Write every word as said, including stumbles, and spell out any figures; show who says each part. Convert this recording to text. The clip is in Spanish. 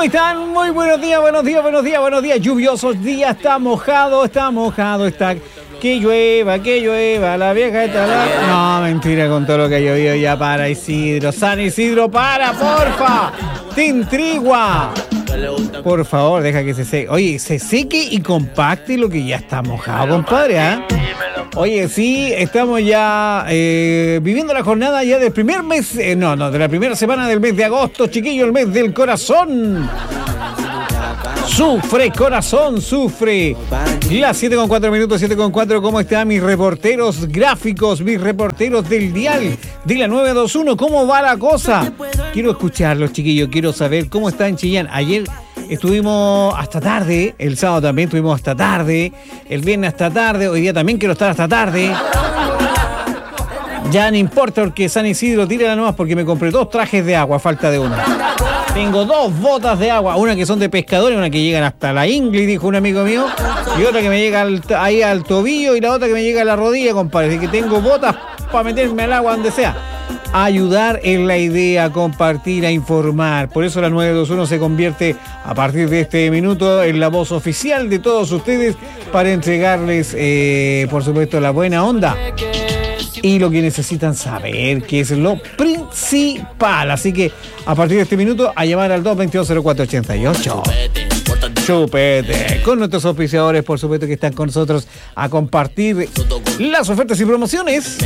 Speaker 1: están? Muy buenos días, buenos días, buenos días, buenos días. Lluviosos días, está mojado, está mojado, está... Que llueva, que llueva, la vieja está... La... No, mentira, con todo lo que ha llovido ya para Isidro. San Isidro, para, porfa. Te intrigua. Por favor, deja que se seque. Oye, se seque y compacte lo que ya está mojado, compadre, ¿eh? Oye, sí, estamos ya eh, viviendo la jornada ya del primer mes, eh, no, no, de la primera semana del mes de agosto, chiquillo, el mes del corazón. Sufre, corazón, sufre. Las siete con cuatro minutos, siete con cuatro, ¿cómo están mis reporteros gráficos, mis reporteros del dial de la nueve dos uno? ¿Cómo va la cosa? Quiero escucharlos, chiquillos, quiero saber cómo está en Chillán. Ayer estuvimos hasta tarde, el sábado también estuvimos hasta tarde, el viernes hasta tarde, hoy día también quiero estar hasta tarde. Ya no importa porque San Isidro, tírala nomás porque me compré dos trajes de agua, falta de uno. Tengo dos botas de agua, una que son de pescadores, una que llegan hasta la ingle, dijo un amigo mío, y otra que me llega al, ahí al tobillo y la otra que me llega a la rodilla, compadre. Así que tengo botas para meterme al agua donde sea. Ayudar es la idea, compartir, a informar. Por eso la nueve dos uno se convierte a partir de este minuto en la voz oficial de todos ustedes para entregarles, eh, por supuesto, la buena onda y lo que necesitan saber, que es lo principal. Así que a partir de este minuto a llamar al dos veintidós cero cuatro ochenta y ocho. Chupete, con nuestros auspiciadores, por supuesto, que están con nosotros a compartir las ofertas y promociones.